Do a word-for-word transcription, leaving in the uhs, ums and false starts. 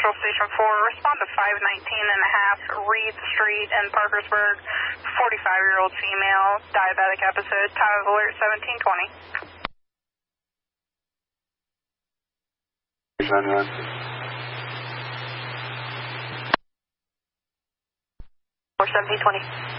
Central Station four, respond to five nineteen and a half Reed Street in Parkersburg, forty-five-year-old female, diabetic episode, time of alert seventeen twenty. Or seventeen twenty.